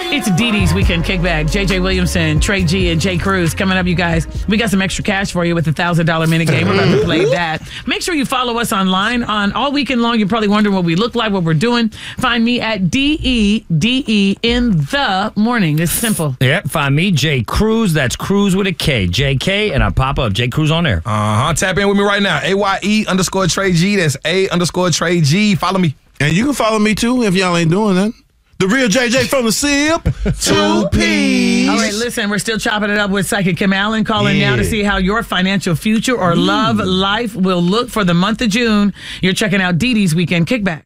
It's Dee Dee's Weekend Kickback. JJ Williamson, Trey G, and Jay Cruz coming up, you guys. We got some extra cash for you with the $1,000 minute game. We're about to play that. Make sure you follow us online on all weekend long. You're probably wondering what we look like, what we're doing. Find me at DEDE in the morning. It's simple. Yeah, find me, Jay Cruz. That's Cruz with a K. JK, and I pop up Jay Cruz on air. Tap in with me right now. AYE_Trey G. That's A_Trey G. Follow me. And you can follow me too if y'all ain't doing that. The real JJ from the SIP. 2 P's. All right, listen, we're still chopping it up with Psychic Kim Allen, calling now to see how your financial future or love life will look for the month of June. You're checking out Dee Dee's Weekend Kickback.